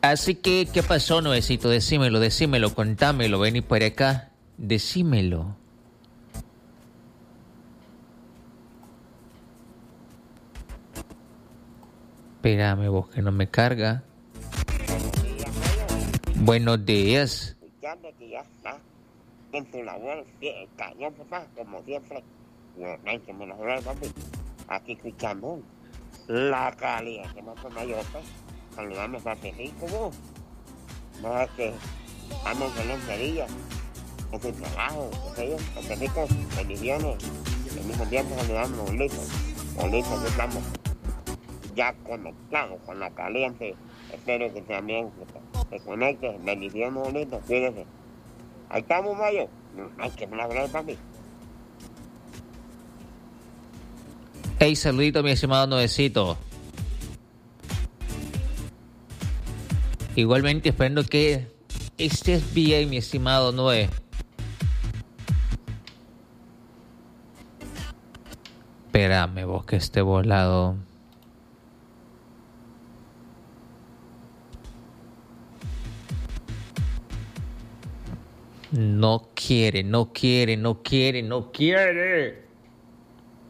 Así que, ¿qué pasó, Noecito? Decímelo, contámelo, vení por acá, decímelo. Espérame vos que no me carga. Buenos días. Escuchando que ya está en su labor, cañón, papá, como siempre. No hay que me lo juro, papi. Aquí escuchando la calidad que no toma yo, pues. Saludamos a Federico, vos. No es que estamos en lencería, en su trabajo, qué sé yo. A Federico, bendiciones. Al mismo tiempo saludamos a Ulises. Ulises, aquí estamos ya conectados con la caliente. Espero que también se conecte. Bendiciones, Ulises, cuídese. Ahí estamos, Mayo. Ay, que me la verdad, papi. Hey, saludito, mi estimado Noecito. Igualmente esperando que estés bien, mi estimado Noé. Espérame vos que esté volado. No quiere.